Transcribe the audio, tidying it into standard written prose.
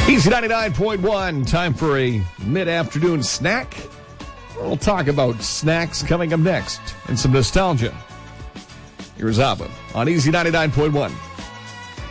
Easy 99.1, time for a mid-afternoon snack. We'll talk about snacks coming up next and some nostalgia. Here's Abba on Easy 99.1.